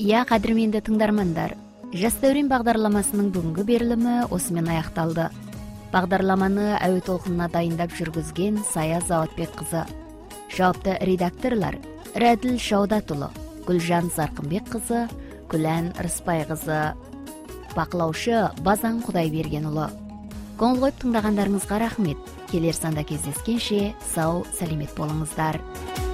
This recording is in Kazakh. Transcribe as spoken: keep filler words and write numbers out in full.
Я кадырменді тыңдармандар, Жас дәурен бағдарламасының бүгінгі берілімі осымен аяқталды. Бағдарламаны әуе толқынына дайындап жүргізген Сая Заватбек қызы. Жауапты редакторлар Рәділ Шаудатұлы, Гүлжан Зарқынбек қызы, Күлән Рыспай қызы. Бақылаушы Базан Құдайбергенұлы. Көңіл қойып тыңдағандарыңызға рахмет. Келер санда кездескенше сау, сәлемет болыңыздар.